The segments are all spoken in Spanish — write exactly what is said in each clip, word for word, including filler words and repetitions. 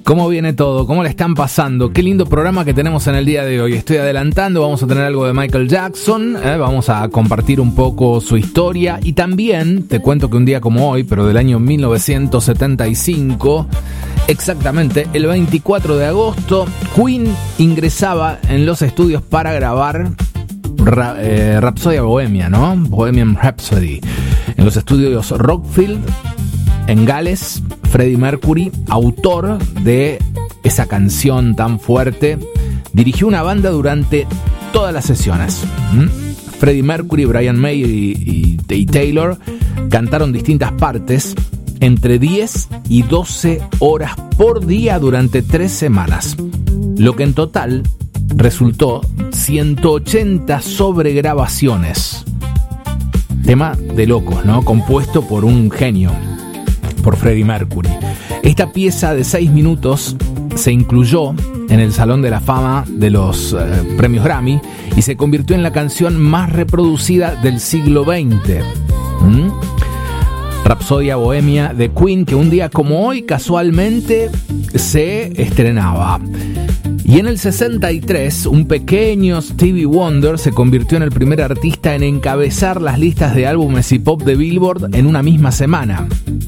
¿Cómo viene todo? ¿Cómo le están pasando? Qué lindo programa que tenemos en el día de hoy. Estoy adelantando, vamos a tener algo de Michael Jackson, ¿eh? Vamos a compartir un poco su historia y también te cuento que un día como hoy, pero del año mil novecientos setenta y cinco, exactamente el veinticuatro de agosto, Queen ingresaba en los estudios para grabar Ra- eh, Rhapsody Bohemia, ¿no? Bohemian Rhapsody, en los estudios Rockfield, en Gales. Freddie Mercury, autor de esa canción tan fuerte, dirigió una banda durante todas las sesiones. ¿Mm? Freddie Mercury, Brian May y, y, y Taylor cantaron distintas partes entre diez y doce horas por día durante tres semanas, lo que en total resultó ciento ochenta sobregrabaciones. Tema de locos, ¿no? Compuesto por un genio, por Freddie Mercury. Esta pieza de seis minutos se incluyó en el Salón de la Fama de los eh, premios Grammy y se convirtió en la canción más reproducida del siglo veinte. ¿Mm? Rhapsody Bohemia de Queen, que un día como hoy casualmente se estrenaba. Y en el sesenta y tres, un pequeño Stevie Wonder se convirtió en el primer artista en encabezar las listas de álbumes y pop de Billboard en una misma semana.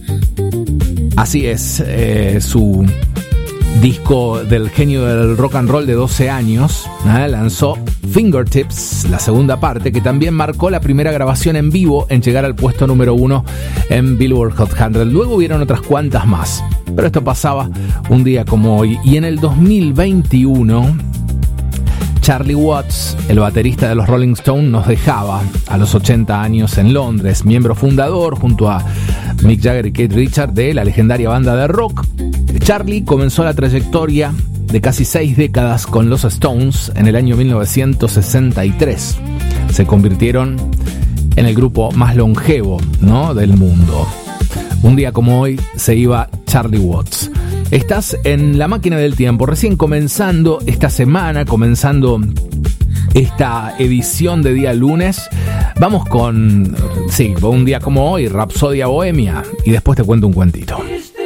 Así es, eh, su disco del genio del rock and roll de doce años, ¿eh? lanzó Fingertips, la segunda parte, que también marcó la primera grabación en vivo en llegar al puesto número uno en Billboard Hot cien. Luego hubieron otras cuantas más, pero esto pasaba un día como hoy. Y en el dos mil veintiuno, Charlie Watts, el baterista de los Rolling Stones, nos dejaba a los ochenta años en Londres, miembro fundador junto a Mick Jagger y Keith Richards de la legendaria banda de rock. Charlie comenzó la trayectoria de casi seis décadas con los Stones en el año mil novecientos sesenta y tres. Se convirtieron en el grupo más longevo, ¿no?, del mundo. Un día como hoy se iba Charlie Watts. Estás en la máquina del tiempo, recién comenzando esta semana, comenzando esta edición de día lunes. Vamos con, sí, un día como hoy, Rhapsody Bohemia, y después te cuento un cuentito.